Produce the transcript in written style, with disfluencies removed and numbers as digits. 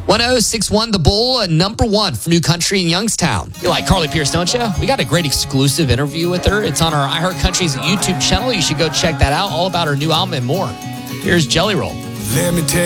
1061 The Bull, number one for new country in Youngstown. You like Carly Pierce, don't you? We got a great exclusive interview with her. It's on our iHeart Country's YouTube channel. You should go check that out. All about her new album and more. Here's Jelly Roll. Let me tell